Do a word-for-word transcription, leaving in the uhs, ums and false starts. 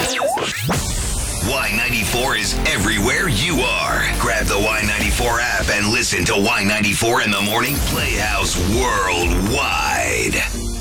Y ninety-four is everywhere you are. Grab the Y ninety-four app and listen to Y ninety-four in the Morning Playhouse worldwide.